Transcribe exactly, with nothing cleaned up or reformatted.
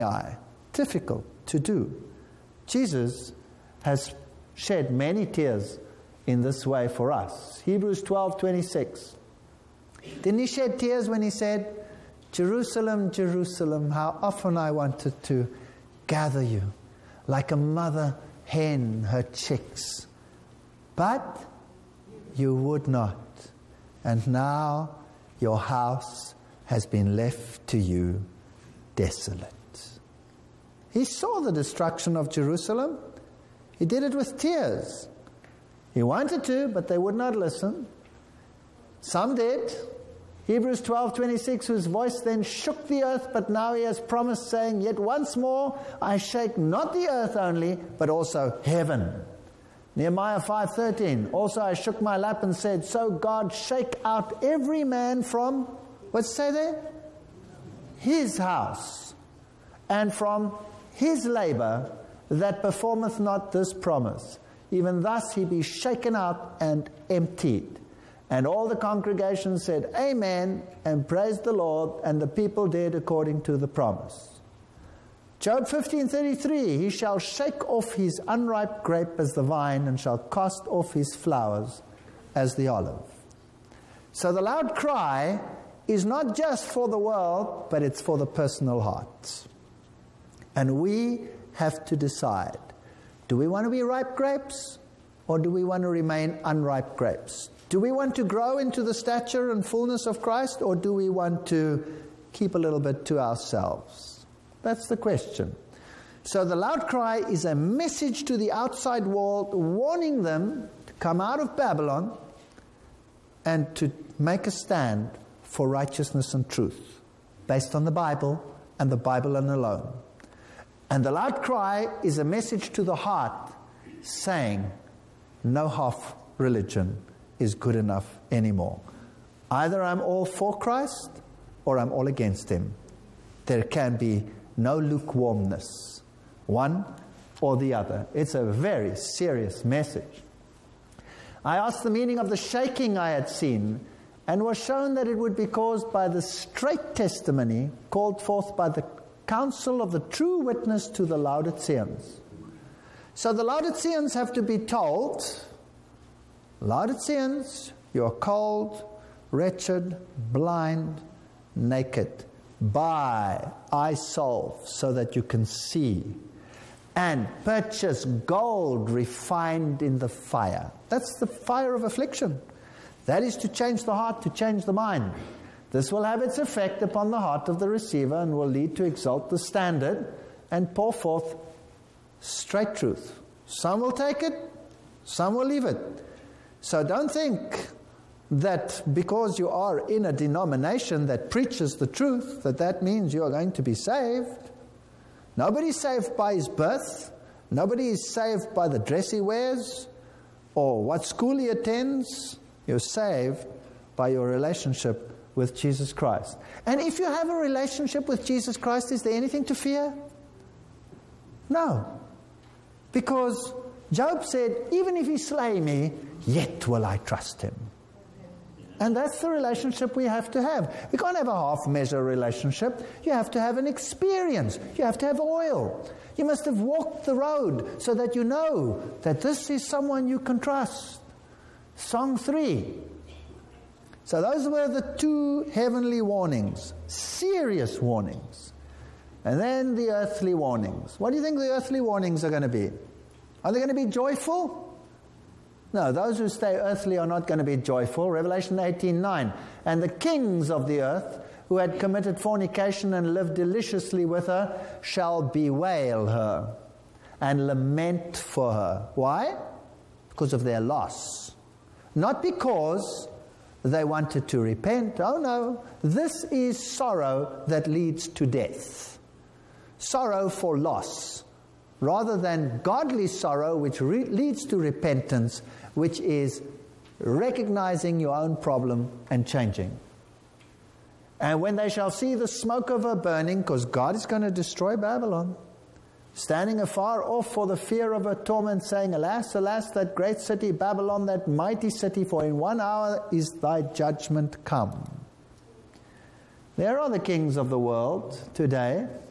eye. Difficult to do. Jesus has shed many tears in this way for us. Hebrews twelve twenty-six. Didn't he shed tears when he said, Jerusalem, Jerusalem, how often I wanted to gather you like a mother hen her chicks, but you would not. And now your house has been left to you desolate. He saw the destruction of Jerusalem. He did it with tears. He wanted to, but they would not listen. Some did. Hebrews twelve twenty-six, whose voice then shook the earth, but now he has promised, saying, yet once more I shake not the earth only, but also heaven. Nehemiah five thirteen, also I shook my lap and said, so God shake out every man from, what's it say there? His house, and from his labor, that performeth not this promise. Even thus he be shaken out and emptied. And all the congregation said, Amen, and praised the Lord, and the people did according to the promise. Job fifteen thirty-three, he shall shake off his unripe grape as the vine, and shall cast off his flowers as the olive. So the loud cry is not just for the world, but it's for the personal heart. And we have to decide, do we want to be ripe grapes, or do we want to remain unripe grapes? Do we want to grow into the stature and fullness of Christ, or do we want to keep a little bit to ourselves? That's the question. So the loud cry is a message to the outside world, warning them to come out of Babylon and to make a stand for righteousness and truth, based on the Bible and the Bible alone. And the loud cry is a message to the heart, saying, no half religion is good enough anymore. Either I'm all for Christ or I'm all against him. There can be no lukewarmness, one or the other. It's a very serious message. I asked the meaning of the shaking I had seen, and was shown that it would be caused by the straight testimony called forth by the counsel of the true witness to the Laodiceans. So the Laodiceans have to be told, Laodiceans, you are cold, wretched, blind, naked. Buy, eye salve, so that you can see. And purchase gold refined in the fire. That's the fire of affliction. That is to change the heart, to change the mind. This will have its effect upon the heart of the receiver and will lead to exalt the standard and pour forth straight truth. Some will take it, some will leave it. So don't think that because you are in a denomination that preaches the truth, that that means you are going to be saved. Nobody's saved by his birth. Nobody is saved by the dress he wears or what school he attends. You're saved by your relationship with Jesus Christ. And if you have a relationship with Jesus Christ, is there anything to fear? No. Because Job said, even if he slay me, yet will I trust him. And that's the relationship we have to have. We can't have a half-measure relationship. You have to have an experience. You have to have oil. You must have walked the road so that you know that this is someone you can trust. Song three. So those were the two heavenly warnings, serious warnings. And then the earthly warnings. What do you think the earthly warnings are going to be? Are they going to be joyful? No, those who stay earthly are not going to be joyful. Revelation eighteen nine. And the kings of the earth who had committed fornication and lived deliciously with her shall bewail her and lament for her. Why? Because of their loss. Not because they wanted to repent. Oh no, this is sorrow that leads to death. Sorrow for loss, rather than godly sorrow which re- leads to repentance, which is recognizing your own problem and changing. And when they shall see the smoke of her burning, because God is going to destroy Babylon, standing afar off for the fear of her torment, saying, alas, alas, that great city, Babylon, that mighty city, for in one hour is thy judgment come. There are the kings of the world today